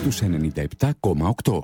στους 97,8.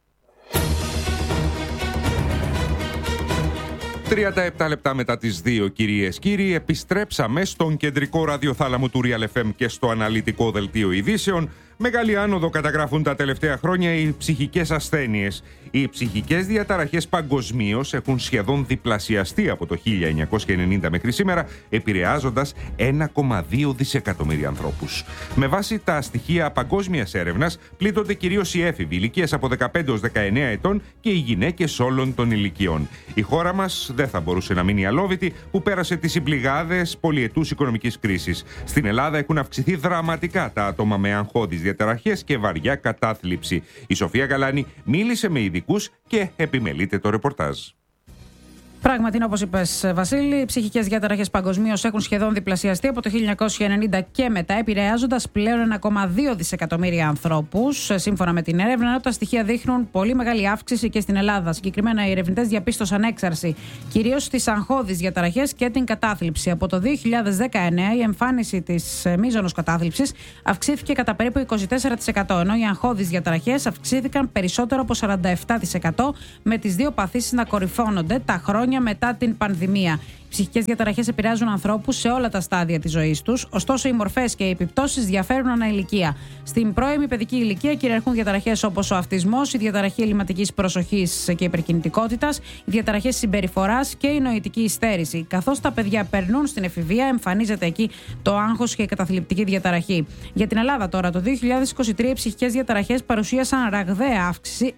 37 λεπτά μετά τις 2, κυρίες κύριοι, επιστρέψαμε στον κεντρικό ραδιοθάλαμο του Real FM και στο αναλυτικό δελτίο ειδήσεων. Μεγάλη άνοδο καταγράφουν τα τελευταία χρόνια οι ψυχικές ασθένειες. Οι ψυχικές διαταραχές παγκοσμίως έχουν σχεδόν διπλασιαστεί από το 1990 μέχρι σήμερα, επηρεάζοντας 1,2 δισεκατομμύρια ανθρώπους. Με βάση τα στοιχεία παγκόσμιας έρευνας, πλήττονται κυρίως οι έφηβοι ηλικίας από 15 ως 19 ετών και οι γυναίκες όλων των ηλικιών. Η χώρα μας δεν θα μπορούσε να μείνει αλόβητη, που πέρασε τις συμπληγάδες πολυετούς οικονομικής κρίσης. Στην Ελλάδα έχουν αυξηθεί δραματικά τα άτομα με αγχώδεις διαταραχές και βαριά κατάθλιψη. Η Σοφία Γαλάνη μίλησε με ειδικούς και επιμελείται το ρεπορτάζ. Πράγματι, όπως είπες, Βασίλη, οι ψυχικές διαταραχές παγκοσμίως έχουν σχεδόν διπλασιαστεί από το 1990 και μετά, επηρεάζοντας πλέον 1,2 δισεκατομμύρια ανθρώπους, σύμφωνα με την έρευνα, ενώ τα στοιχεία δείχνουν πολύ μεγάλη αύξηση και στην Ελλάδα. Συγκεκριμένα, οι ερευνητές διαπίστωσαν έξαρση κυρίως στις αγχώδεις διαταραχές και την κατάθλιψη. Από το 2019, η εμφάνιση της μείζωνος κατάθλιψης αυξήθηκε κατά περίπου 24%, ενώ οι αγχώδεις διαταραχές αυξήθηκαν περισσότερο από 47%, με τις δύο παθήσεις να κορυφώνονται τα χρόνια μετά την πανδημία. Οι ψυχικές διαταραχές επηρεάζουν ανθρώπους σε όλα τα στάδια της ζωής τους, ωστόσο οι μορφές και οι επιπτώσεις διαφέρουν ανά ηλικία. Στην πρώιμη παιδική ηλικία κυριαρχούν διαταραχές όπως ο αυτισμός, η διαταραχή ελλειμματικής προσοχής και υπερκινητικότητας, οι διαταραχές συμπεριφοράς και η νοητική υστέρηση. Καθώς τα παιδιά περνούν στην εφηβεία, εμφανίζεται εκεί το άγχος και η καταθλιπτική διαταραχή. Για την Ελλάδα τώρα, το 2023 οι ψυχικές διαταραχές παρουσίασαν ραγδαία αύξηση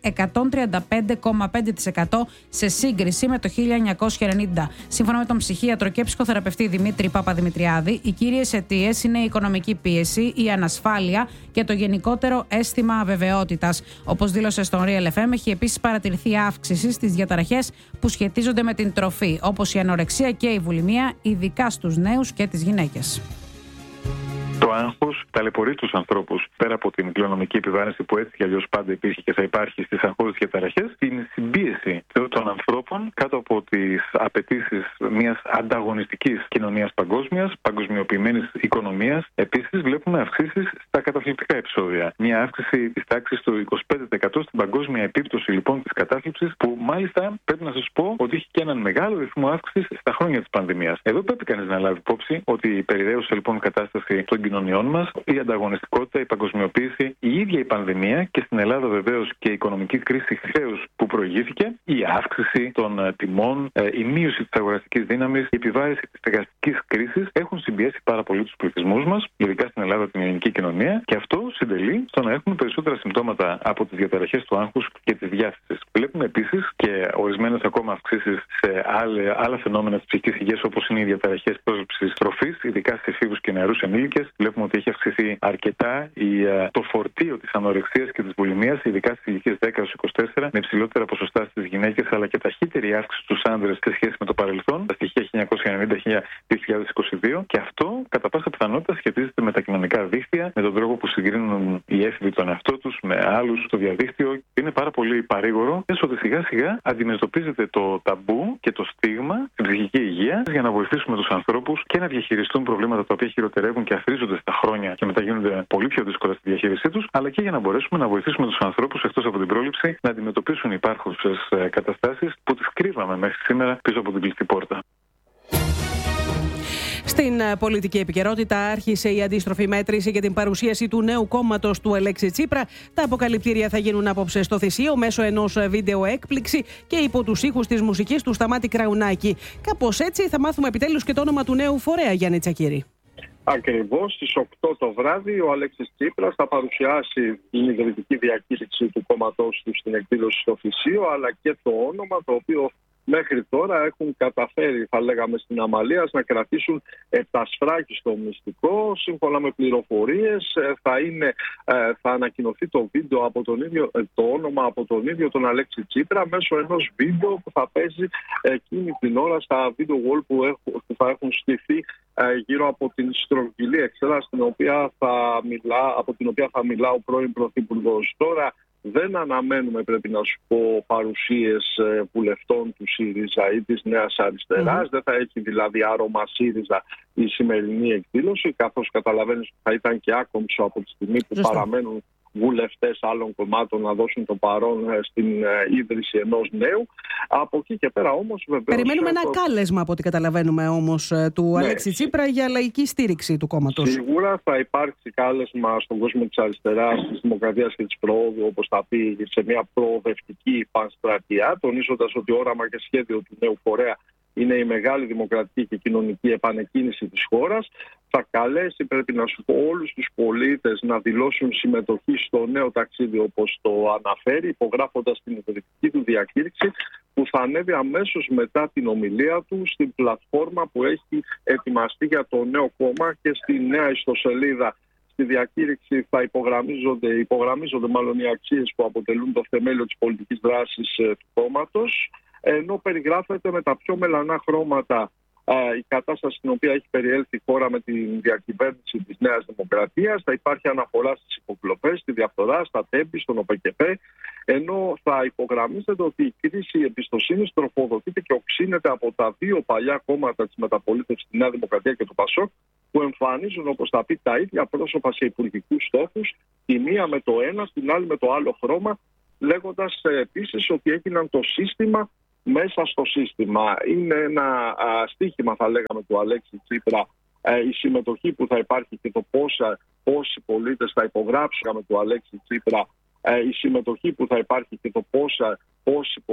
135,5% σε σύγκριση με το 1990. Σύμφωνα με τον ψυχίατρο και ψυχοθεραπευτή Δημήτρη Παπαδημητριάδη, οι κύριες αιτίες είναι η οικονομική πίεση, η ανασφάλεια και το γενικότερο αίσθημα αβεβαιότητας. Όπως δήλωσε στον Real FM, έχει επίσης παρατηρηθεί αύξηση στις διαταραχές που σχετίζονται με την τροφή, όπως η ανορεξία και η βουλημία, ειδικά στους νέους και τις γυναίκες. Το άγχος ταλαιπωρεί τους ανθρώπους πέρα από την κληρονομική επιβάρυνση που έτσι κι αλλιώς πάντα υπήρχε και θα υπάρχει στις αγχώδεις διαταραχές, την συμπίεση των ανθρώπων κάτω από τις απαιτήσεις μιας ανταγωνιστικής κοινωνίας παγκόσμιας, παγκοσμιοποιημένης οικονομίας. Επίσης, βλέπουμε αυξήσεις στα καταθλιπτικά επεισόδια. Μια αύξηση της τάξης του 25% στην παγκόσμια επίπτωση λοιπόν της κατάθλιψης, που μάλιστα πρέπει να σας πω ότι είχε και έναν μεγάλο ρυθμό αύξησης στα χρόνια της πανδημίας. Εδώ πρέπει κανείς να λάβει υπόψη ότι η περιραίουσα λοιπόν κατάσταση των κοινωνιών μας, η ανταγωνιστικότητα, η παγκοσμιοποίηση, η ίδια η πανδημία και στην Ελλάδα βεβαίως και η οικονομική κρίση χρέους που προηγήθηκε, η αύξηση των τιμών, η μείωση της αγοραστικής δύναμης, η επιβάρυνση της στεγαστικής κρίσης έχουν συμπιέσει πάρα πολύ τους πληθυσμούς μας, ειδικά στην Ελλάδα την ελληνική κοινωνία, και αυτό συντελεί στο να έχουμε περισσότερα συμπτώματα από τις διαταραχές του άγχους και της διάθεσης. Βλέπουμε επίσης και ορισμένες ακόμα αυξήσεις σε άλλα φαινόμενα της ψυχικής υγείας, όπως είναι οι διαταραχές πρόσληψης τροφής, ειδικά σε εφήβους και νεαρούς ενήλικες. Βλέπουμε ότι έχει αυξηθεί αρκετά το φορτίο της ανορεξίας και της βουλημίας, ειδικά στις ηλικίες 10-24, με υψηλότερα ποσοστά στις γυναίκες, αλλά και ταχύτερη αύξηση στους άνδρες σε σχέση με το παρελθόν, τα στοιχεία 1990-2022. Και αυτό, κατά πάσα πιθανότητα, σχετίζεται με τα κοινωνικά δίκτυα, με τον τρόπο που συγκρίνουν οι έφηβοι τον εαυτό τους με άλλους στο διαδίκτυο. Είναι πάρα πολύ παρήγορο ότι σιγά-σιγά αντιμετωπίζεται το ταμπού και το στίγμα στην ψυχική υγεία, για να βοηθήσουμε τους ανθρώπους και να διαχειριστούν προβλήματα τα οποία χειροτερεύουν και αθροίζονται στα χρόνια και μετά γίνονται πολύ πιο δύσκολα στη διαχείρισή τους, αλλά και για να μπορέσουμε να βοηθήσουμε τους ανθρώπους, εκτός από την πρόληψη, να αντιμετωπίσουν υπάρχουσες καταστάσεις που τις κρύβαμε μέχρι σήμερα πίσω από την κλειστή πόρτα. Στην πολιτική επικαιρότητα άρχισε η αντίστροφη μέτρηση για την παρουσίαση του νέου κόμματος του Αλέξη Τσίπρα. Τα αποκαλυπτήρια θα γίνουν απόψε στο Θησίο μέσω ενός βίντεο έκπληξη και υπό τους ήχους της μουσικής του Σταμάτη Κραουνάκη. Κάπως έτσι θα μάθουμε επιτέλους και το όνομα του νέου φορέα, Γιάννη Τσακύρη. Ακριβώς στις 8 το βράδυ ο Αλέξης Τσίπρας θα παρουσιάσει την ιδρυτική διακήρυξη του κόμματός του στην εκδήλωση στο Θησίο, αλλά και το όνομα το οποίο μέχρι τώρα έχουν καταφέρει, θα λέγαμε στην Αμαλίας, να κρατήσουν ετασφράκιστο μυστικό. Σύμφωνα με πληροφορίες θα ανακοινωθεί το βίντεο από τον ίδιο, το όνομα από τον ίδιο τον Αλέξη Τσίπρα, μέσω ενός βίντεο που θα παίζει εκείνη την ώρα στα βίντεο wall που θα έχουν στηθεί γύρω από την στρογγυλή εξέδρα από την οποία θα μιλά ο πρώην Πρωθυπουργός. Τώρα δεν αναμένουμε, πρέπει να σου πω, παρουσίες βουλευτών του ΣΥΡΙΖΑ ή της Νέας Αριστεράς. Δεν θα έχει δηλαδή άρωμα ΣΥΡΙΖΑ η σημερινή εκδήλωση, καθώς καταλαβαίνεις ότι θα ήταν και άκομψο από τη στιγμή που παραμένουν βουλευτές άλλων κομμάτων να δώσουν το παρόν στην ίδρυση ενός νέου. Από εκεί και πέρα όμως βεβαίως... Περιμένουμε ένα κάλεσμα από ό,τι καταλαβαίνουμε όμως του Αλέξη Τσίπρα για λαϊκή στήριξη του κόμματος. Σίγουρα θα υπάρξει κάλεσμα στον κόσμο της αριστεράς, της δημοκρατίας και της προόδου, όπως θα πει, σε μια προοδευτική πανστρατεία, τονίζοντας ότι όραμα και σχέδιο του νέου φορέα είναι η μεγάλη δημοκρατική και κοινωνική επανεκκίνηση της χώρας. Θα καλέσει, πρέπει να σου πω, όλους τους πολίτες να δηλώσουν συμμετοχή στο νέο ταξίδι, όπως το αναφέρει, υπογράφοντας την ιδρυτική του διακήρυξη, που θα ανέβει αμέσως μετά την ομιλία του στην πλατφόρμα που έχει ετοιμαστεί για το νέο κόμμα και στη νέα ιστοσελίδα. Στη διακήρυξη θα υπογραμμίζονται μάλλον οι αξίες που αποτελούν το θεμέλιο της πολιτικής δράσης του κόμματος, ενώ περιγράφεται με τα πιο μελανά χρώματα η κατάσταση στην οποία έχει περιέλθει η χώρα με την διακυβέρνηση της Νέας Δημοκρατίας. Θα υπάρχει αναφορά στις υποκλοπές, στη διαφθορά, στα τέμπη, στον ΟΠΕΚΕΠΕ, ενώ θα υπογραμμίζεται ότι η κρίση εμπιστοσύνης τροφοδοτείται και οξύνεται από τα δύο παλιά κόμματα της μεταπολίτευσης, τη Νέα Δημοκρατία και το ΠΑΣΟΚ, που εμφανίζουν, όπως θα πει, τα ίδια πρόσωπα σε υπουργικούς στόχους, τη μία με το ένα, την άλλη με το άλλο χρώμα, λέγοντας επίσης ότι έγιναν το σύστημα μέσα στο σύστημα. Είναι ένα στίχημα, θα λέγαμε, του Αλέξη Τσίπρα, η συμμετοχή που θα υπάρχει και το πόσοι πολίτες θα υπογράψουν με του Αλέξη Τσίπρα, η συμμετοχή που θα υπάρχει και το πόσοι